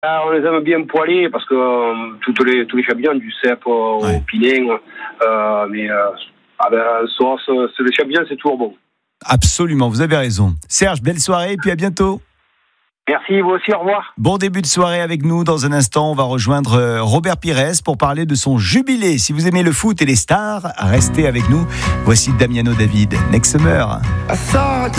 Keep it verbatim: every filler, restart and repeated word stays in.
Ah, on les aime bien poêlés parce que euh, toutes les, tous les champignons, du cèpe au Ouais. pinard, euh, mais euh, ah ben, sauce, c'est les champignons, c'est toujours bon. Absolument, vous avez raison. Serge, belle soirée et puis à bientôt. Merci, vous aussi, au revoir. Bon début de soirée avec nous. Dans un instant, on va rejoindre euh, Robert Pires pour parler de son jubilé. Si vous aimez le foot et les stars, restez avec nous. Voici Damiano David, Next Summer.